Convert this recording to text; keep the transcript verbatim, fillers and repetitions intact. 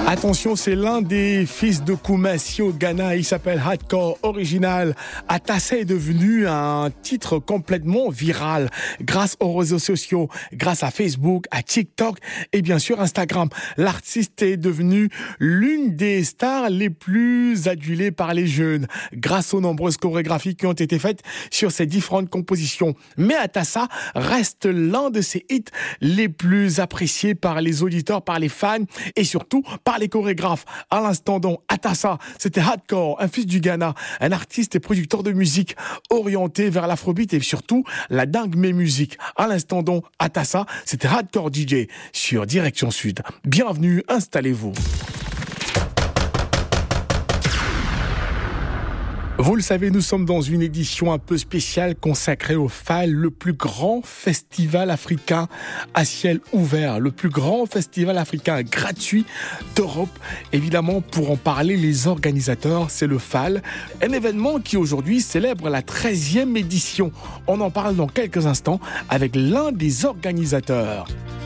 Attention, c'est l'un des fils de Kumasi au Ghana. Il s'appelle Hardcore Original. Atassa est devenu un titre complètement viral grâce aux réseaux sociaux, grâce à Facebook, à TikTok et bien sûr Instagram. L'artiste est devenu l'une des stars les plus adulées par les jeunes grâce aux nombreuses chorégraphies qui ont été faites sur ses différentes compositions. Mais Atassa reste l'un de ses hits les plus appréciés par les auditeurs, par les fans et surtout par les chorégraphes. À l'instant donc, Atassa, c'était Hardcore, un fils du Ghana, un artiste et producteur de musique orienté vers l'afrobeat et surtout la dingue musique. À l'instant donc, Atassa, c'était Hardcore D J sur Direction Sud. Bienvenue, installez-vous. Vous le savez, nous sommes dans une édition un peu spéciale consacrée au F A L, le plus grand festival africain à ciel ouvert, le plus grand festival africain gratuit d'Europe. Évidemment, pour en parler, les organisateurs, c'est le F A L, un événement qui aujourd'hui célèbre la treizième édition. On en parle dans quelques instants avec l'un des organisateurs.